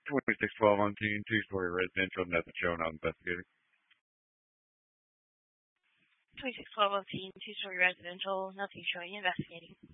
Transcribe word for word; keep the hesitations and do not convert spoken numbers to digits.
twenty-six twelve on Keene, two-story residential, nothing showing on investigating. twenty-six twelve on scene, two-story residential, nothing showing, investigating.